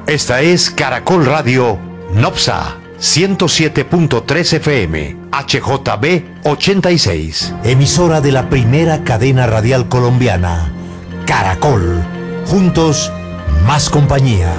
Esta es Caracol Radio Nopsa 107.3 FM, HJB 86. Emisora de la primera cadena radial colombiana, Caracol. Juntos, más compañía.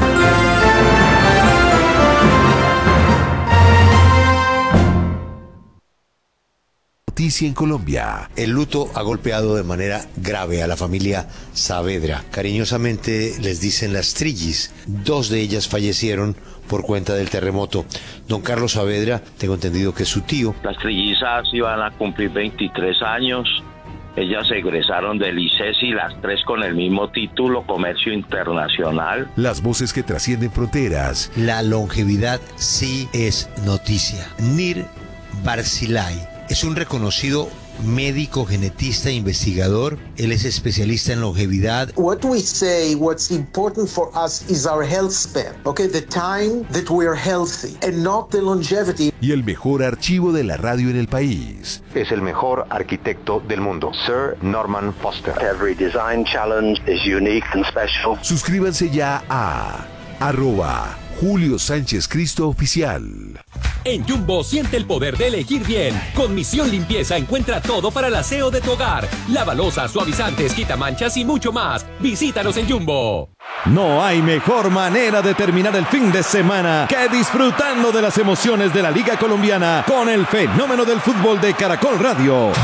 Noticia en Colombia. El luto ha golpeado de manera grave a la familia Saavedra. Cariñosamente les dicen las Trillis. 2 de ellas fallecieron por cuenta del terremoto. Don Carlos Saavedra, tengo entendido que es su tío. Las trillizas iban a cumplir 23 años. Ellas egresaron del ICESI, las 3 con el mismo título, Comercio Internacional. Las voces que trascienden fronteras. La longevidad sí es noticia. Nir Barzilay es un reconocido médico, genetista e investigador. Él es especialista en longevidad. What we say, what's important for us is our health span, okay? The time that we are healthy and not the longevity. Y el mejor archivo de la radio en el país. Es el mejor arquitecto del mundo, Sir Norman Foster. Every design challenge is unique and special. Suscríbanse ya a @Julio Sánchez Cristo Oficial. En Jumbo siente el poder de elegir bien. Con Misión Limpieza encuentra todo para el aseo de tu hogar. Lavalosas, suavizantes, quitamanchas y mucho más. Visítanos en Jumbo. No hay mejor manera de terminar el fin de semana que disfrutando de las emociones de la Liga Colombiana con el fenómeno del fútbol de Caracol Radio.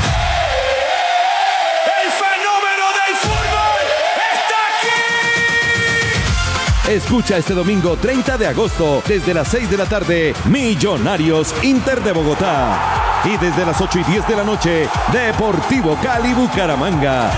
Escucha este domingo 30 de agosto desde las 6 de la tarde Millonarios Inter de Bogotá y desde las 8:10 de la noche Deportivo Cali Bucaramanga.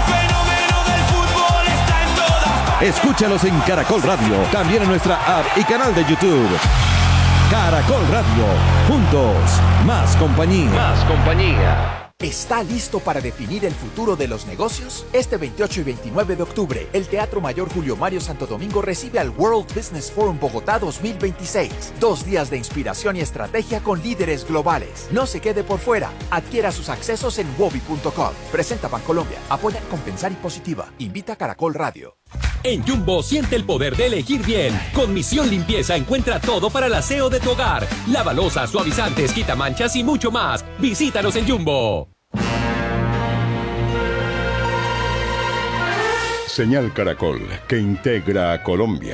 Escúchalos en Caracol Radio, también en nuestra app y canal de YouTube. Caracol Radio, juntos, más compañía. Más compañía. ¿Está listo para definir el futuro de los negocios? Este 28 y 29 de octubre, el Teatro Mayor Julio Mario Santo Domingo recibe al World Business Forum Bogotá 2026. 2 días de inspiración y estrategia con líderes globales. No se quede por fuera. Adquiera sus accesos en wobi.com. Presenta Bancolombia. Apoya Compensar y Positiva. Invita Caracol Radio. En Jumbo siente el poder de elegir bien. Con Misión Limpieza encuentra todo para el aseo de tu hogar. Lavalosas, suavizantes, quitamanchas y mucho más. Visítanos en Jumbo. Señal Caracol, que integra a Colombia.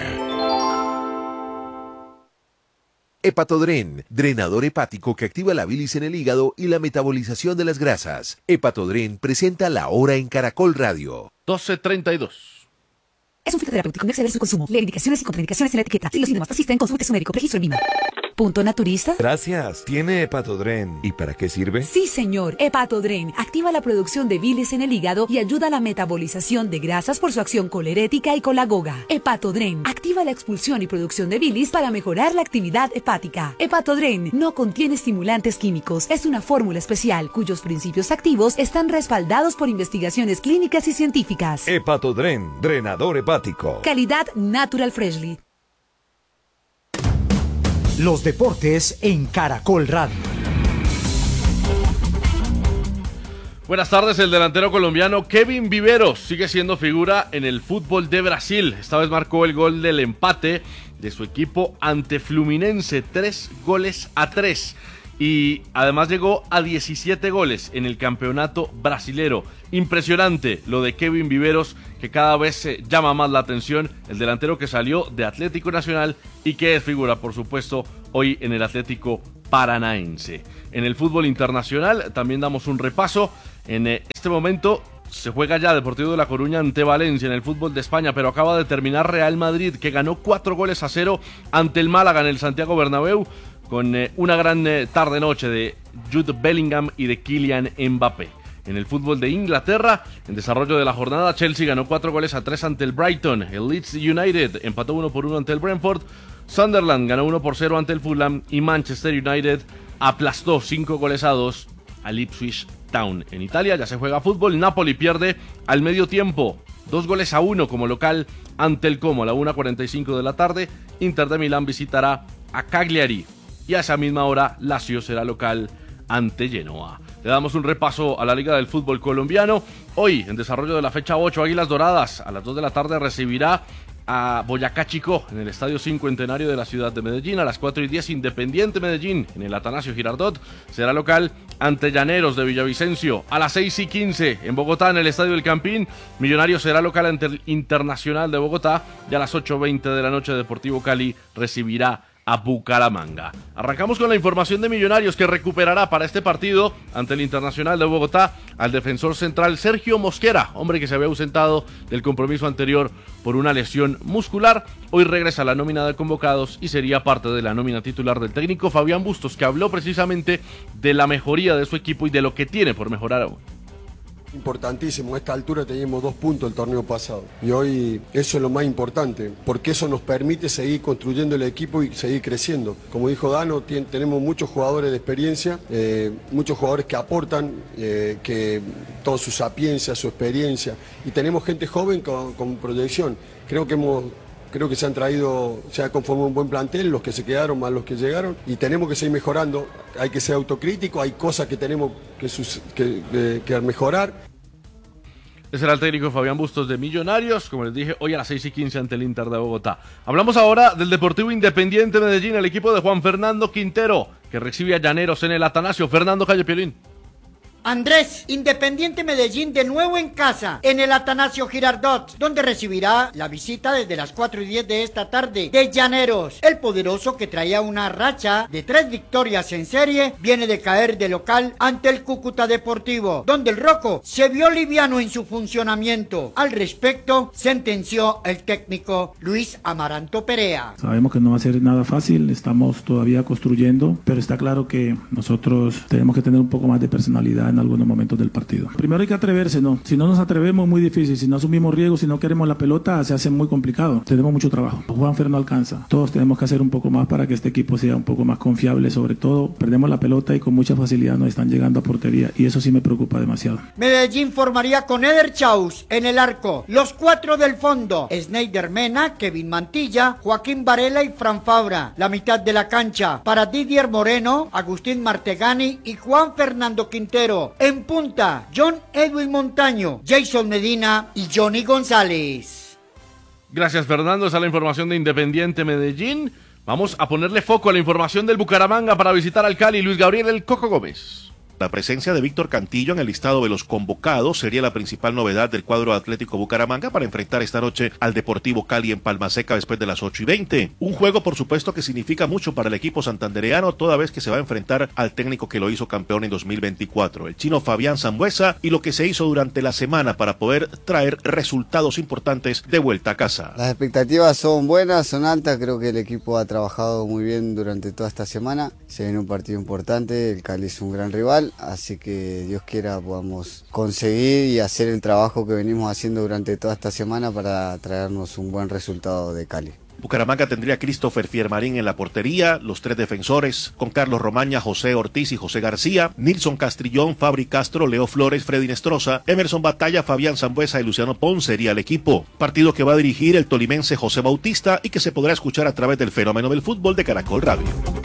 Hepatodren, drenador hepático que activa la bilis en el hígado y la metabolización de las grasas. Hepatodren presenta La Hora en Caracol Radio. 12:32. Es un fitoterapéutico, no exceder su consumo. Lee indicaciones y contraindicaciones en la etiqueta. Si los síntomas persisten, consulte a su médico. Registro en Lima. ¿Punto naturista? Gracias. ¿Tiene Hepatodren? ¿Y para qué sirve? Sí, señor. Hepatodren activa la producción de bilis en el hígado y ayuda a la metabolización de grasas por su acción colerética y colagoga. Hepatodren activa la expulsión y producción de bilis para mejorar la actividad hepática. Hepatodren no contiene estimulantes químicos. Es una fórmula especial cuyos principios activos están respaldados por investigaciones clínicas y científicas. Hepatodren, drenador hepático. Calidad Natural Freshly. Los deportes en Caracol Radio. Buenas tardes, el delantero colombiano Kevin Viveros sigue siendo figura en el fútbol de Brasil. Esta vez marcó el gol del empate de su equipo ante Fluminense, 3-3. Y además llegó a 17 goles en el campeonato brasilero. Impresionante lo de Kevin Viveros, que cada vez se llama más la atención. El delantero que salió de Atlético Nacional y que es figura, por supuesto, hoy en el Atlético Paranaense. En el fútbol internacional también damos un repaso. En este momento se juega ya Deportivo de La Coruña ante Valencia en el fútbol de España, pero acaba de terminar Real Madrid, que ganó 4-0 ante el Málaga en el Santiago Bernabéu, con una gran tarde-noche de Jude Bellingham y de Kylian Mbappé. En el fútbol de Inglaterra, en desarrollo de la jornada, Chelsea ganó 4-3 ante el Brighton. El Leeds United empató 1-1 ante el Brentford. Sunderland ganó 1-0 ante el Fulham. Y Manchester United aplastó 5-2 al Ipswich Town. En Italia ya se juega fútbol. Napoli pierde al medio tiempo 2-1 como local ante el Como a la 1:45 de la tarde. Inter de Milán visitará a Cagliari. Y a esa misma hora, Lazio será local ante Genoa. Le damos un repaso a la Liga del Fútbol Colombiano. Hoy, en desarrollo de la fecha 8, Águilas Doradas a las 2 de la tarde recibirá a Boyacá Chicó en el Estadio Cincuentenario de la ciudad de Medellín. A las 4:10 Independiente Medellín en el Atanasio Girardot será local ante Llaneros de Villavicencio. A las 6:15 en Bogotá en el Estadio El Campín, Millonarios será local ante el Internacional de Bogotá, y a las 8:20 de la noche Deportivo Cali recibirá a Bucaramanga. Arrancamos con la información de Millonarios, que recuperará para este partido ante el Internacional de Bogotá al defensor central Sergio Mosquera, hombre que se había ausentado del compromiso anterior por una lesión muscular. Hoy regresa a la nómina de convocados y sería parte de la nómina titular del técnico Fabián Bustos, que habló precisamente de la mejoría de su equipo y de lo que tiene por mejorar aún. Importantísimo, a esta altura teníamos 2 puntos el torneo pasado y hoy eso es lo más importante, porque eso nos permite seguir construyendo el equipo y seguir creciendo. Como dijo Dano, tenemos muchos jugadores de experiencia, muchos jugadores que aportan, que toda su sapiencia, su experiencia, y tenemos gente joven con proyección. Creo que se ha conformado un buen plantel, los que se quedaron más los que llegaron, y tenemos que seguir mejorando. Hay que ser autocrítico, hay cosas que tenemos que mejorar. Ese era el técnico Fabián Bustos de Millonarios, como les dije, hoy a las 6:15 ante el Inter de Bogotá. Hablamos ahora del Deportivo Independiente Medellín, el equipo de Juan Fernando Quintero, que recibe a Llaneros en el Atanasio. Fernando Calle Piolín. Andrés, Independiente Medellín de nuevo en casa, en el Atanasio Girardot, donde recibirá la visita desde las 4:10 de esta tarde de Llaneros. El poderoso, que traía una racha de 3 victorias en serie, viene de caer de local ante el Cúcuta Deportivo, donde el Roco se vio liviano en su funcionamiento. Al respecto, sentenció el técnico Luis Amaranto Perea. Sabemos que no va a ser nada fácil, estamos todavía construyendo, pero está claro que nosotros tenemos que tener un poco más de personalidad en algunos momentos del partido. Primero hay que atreverse, ¿no? Si no nos atrevemos es muy difícil, si no asumimos riesgos, si no queremos la pelota, se hace muy complicado. Tenemos mucho trabajo. Juanfer no alcanza. Todos tenemos que hacer un poco más para que este equipo sea un poco más confiable. Sobre todo, perdemos la pelota y con mucha facilidad nos están llegando a portería, y eso sí me preocupa demasiado. Medellín formaría con Eder Chaus en el arco. Los 4 del fondo: Sneider Mena, Kevin Mantilla, Joaquín Varela y Fran Fabra. La mitad de la cancha para Didier Moreno, Agustín Martegani y Juan Fernando Quintero. En punta, John Edwin Montaño, Jason Medina y Johnny González. Gracias, Fernando. Esa es la información de Independiente Medellín. Vamos a ponerle foco a la información del Bucaramanga para visitar al Cali. Luis Gabriel El Coco Gómez. La presencia de Víctor Cantillo en el listado de los convocados sería la principal novedad del cuadro Atlético Bucaramanga para enfrentar esta noche al Deportivo Cali en Palma Seca después de las 8:20. Un juego, por supuesto, que significa mucho para el equipo santandereano, toda vez que se va a enfrentar al técnico que lo hizo campeón en 2024, el chino Fabián Sambueza, y lo que se hizo durante la semana para poder traer resultados importantes de vuelta a casa. Las expectativas son buenas, son altas. Creo que el equipo ha trabajado muy bien durante toda esta semana. Se viene un partido importante, el Cali es un gran rival. Así que Dios quiera podamos conseguir y hacer el trabajo que venimos haciendo durante toda esta semana para traernos un buen resultado de Cali. Bucaramanga tendría a Christopher Fiermarín en la portería, los 3 defensores, con Carlos Romaña, José Ortiz y José García, Nilson Castrillón, Fabri Castro, Leo Flores, Freddy Nestroza, Emerson Batalla, Fabián Sambueza y Luciano Pons sería el equipo. Partido que va a dirigir el tolimense José Bautista y que se podrá escuchar a través del Fenómeno del Fútbol de Caracol Radio.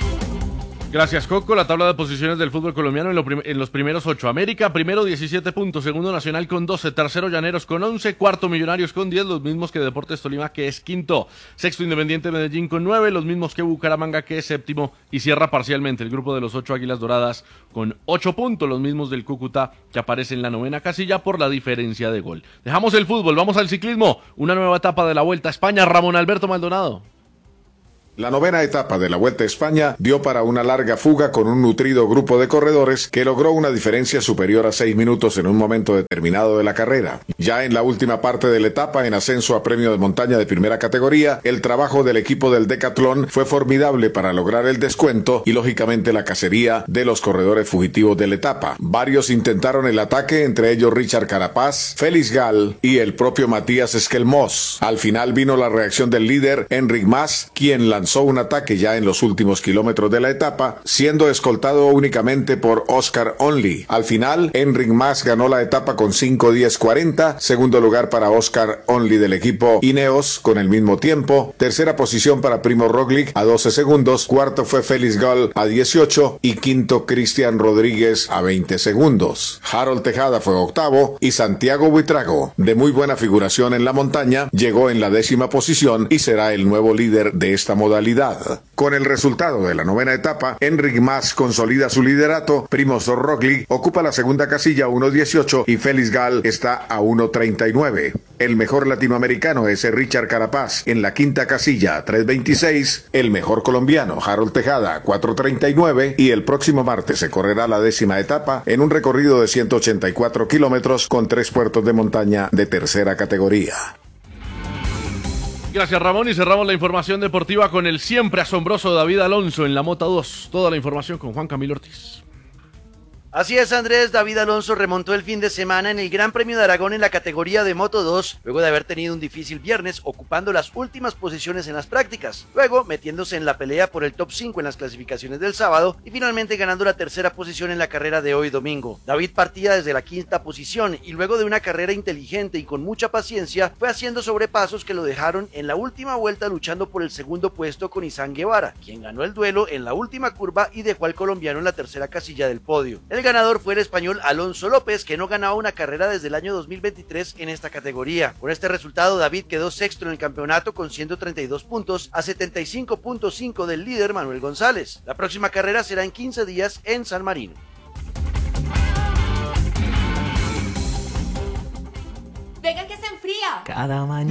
Gracias, Coco. La tabla de posiciones del fútbol colombiano en los primeros 8. América, primero 17 puntos, segundo Nacional con 12, tercero Llaneros con 11, cuarto Millonarios con 10, los mismos que Deportes Tolima, que es quinto, sexto Independiente Medellín con 9, los mismos que Bucaramanga, que es séptimo, y cierra parcialmente el grupo de los 8 Águilas Doradas con 8 puntos, los mismos del Cúcuta, que aparece en la 9ª casilla por la diferencia de gol. Dejamos el fútbol, vamos al ciclismo, una nueva etapa de la Vuelta a España. Ramón Alberto Maldonado. La 9ª etapa de la Vuelta a España dio para una larga fuga con un nutrido grupo de corredores que logró una diferencia superior a 6 minutos en un momento determinado de la carrera. Ya en la última parte de la etapa, en ascenso a premio de montaña de primera categoría, el trabajo del equipo del Decathlon fue formidable para lograr el descuento y lógicamente la cacería de los corredores fugitivos de la etapa. Varios intentaron el ataque, entre ellos Richard Carapaz, Félix Gall y el propio Matías Esquelmós. Al final vino la reacción del líder, Enric Mas, quien lanzó lanzó un ataque ya en los últimos kilómetros de la etapa, siendo escoltado únicamente por Oscar Only. Al final, Enric Mas ganó la etapa con 5:10:40, segundo lugar para Oscar Only del equipo Ineos con el mismo tiempo, tercera posición para Primo Roglic a 12 segundos, cuarto fue Félix Gall a 18 y quinto Cristian Rodríguez a 20 segundos. Harold Tejada fue octavo y Santiago Buitrago, de muy buena figuración en la montaña, llegó en la 10ª posición y será el nuevo líder de esta modalidad. Con el resultado de la 9ª etapa, Enric Mas consolida su liderato, Primož Roglic ocupa la segunda casilla 1:18 y Félix Gall está a 1:39. El mejor latinoamericano es Richard Carapaz en la quinta casilla 3:26, el mejor colombiano Harold Tejada 4:39 y el próximo martes se correrá la 10ª etapa en un recorrido de 184 kilómetros con 3 puertos de montaña de tercera categoría. Gracias, Ramón, y cerramos la información deportiva con el siempre asombroso David Alonso en la Moto 2. Toda la información con Juan Camilo Ortiz. Así es, Andrés. David Alonso remontó el fin de semana en el Gran Premio de Aragón en la categoría de Moto 2, luego de haber tenido un difícil viernes ocupando las últimas posiciones en las prácticas, luego metiéndose en la pelea por el top 5 en las clasificaciones del sábado y finalmente ganando la tercera posición en la carrera de hoy domingo. David partía desde la quinta posición y luego de una carrera inteligente y con mucha paciencia fue haciendo sobrepasos que lo dejaron en la última vuelta luchando por el segundo puesto con Izan Guevara, quien ganó el duelo en la última curva y dejó al colombiano en la tercera casilla del podio. El ganador fue el español Alonso López, que no ganaba una carrera desde el año 2023 en esta categoría. Con este resultado, David quedó sexto en el campeonato con 132 puntos a 75.5 del líder Manuel González. La próxima carrera será en 15 días en San Marino. Venga que se enfría. Cada mañana